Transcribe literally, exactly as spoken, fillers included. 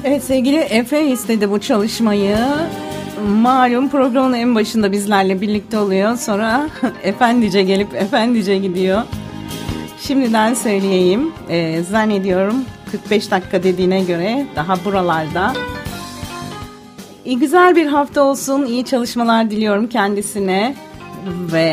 Evet, sevgili Efe istedi bu çalışmayı. Malum programın en başında bizlerle birlikte oluyor. Sonra efendice gelip efendice gidiyor. Şimdiden söyleyeyim. Ee, zannediyorum kırk beş dakika dediğine göre daha buralarda. İyi, güzel bir hafta olsun. İyi çalışmalar diliyorum kendisine. Ve